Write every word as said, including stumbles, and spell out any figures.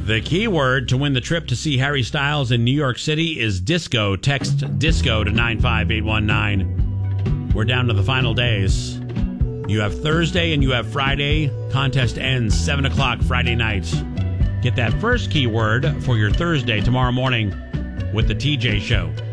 The keyword to win the trip to see Harry Styles in New York City is disco. Text disco to nine five eight one nine. We're down to the final days. You have Thursday and you have Friday. Contest ends seven o'clock Friday night. Get that first keyword for your Thursday tomorrow morning with the T J Show.